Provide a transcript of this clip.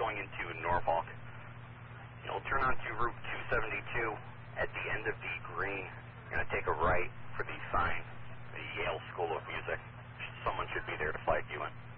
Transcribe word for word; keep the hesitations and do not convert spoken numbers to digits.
going into Norfolk. You'll turn onto Route two seventy-two at the end of the green. You're going to take a right for the sign, the Yale School of Music. Someone should be there to flag you in.